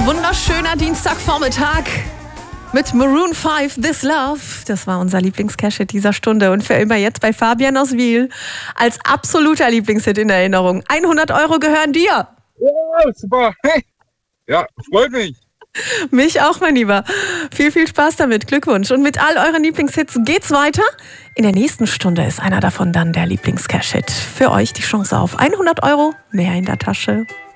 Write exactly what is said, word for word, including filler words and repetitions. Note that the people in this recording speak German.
Wunderschöner Dienstagvormittag mit Maroon fünf, This Love. Das war unser Lieblingscash-Hit dieser Stunde und für immer jetzt bei Fabian aus Wiel als absoluter Lieblingshit in Erinnerung. hundert Euro gehören dir. Ja, super. Hey. Ja, freut mich. Mich auch, mein Lieber. Viel, viel Spaß damit. Glückwunsch. Und mit all euren Lieblingshits geht's weiter. In der nächsten Stunde ist einer davon dann der Lieblingscash-Hit. Für euch die Chance auf hundert Euro mehr in der Tasche.